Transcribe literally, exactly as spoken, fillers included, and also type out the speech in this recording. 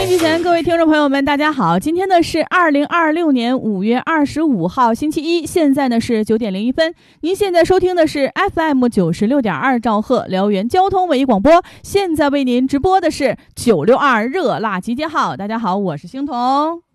音机前各位听众朋友们大家好，今天呢是二零二六年五月二十五号星期一，现在呢是九点零一分。您现在收听的是 F M 九十六点二兆赫辽源交通文艺广播，现在为您直播的是九六二热辣集结号。大家好，我是星彤。